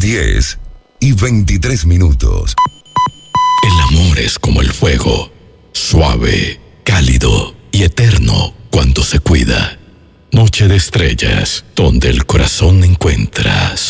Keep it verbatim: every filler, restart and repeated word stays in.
diez y veintitrés minutos. El amor es como el fuego, suave, cálido y eterno cuando se cuida. Noche de estrellas, donde el corazón encuentra